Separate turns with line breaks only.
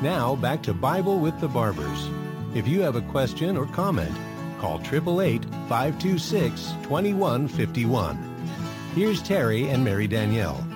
Now back to Bible with the Barbers. If you have a question or comment, call 888-526-2151. Here's Terry and Mary Danielle.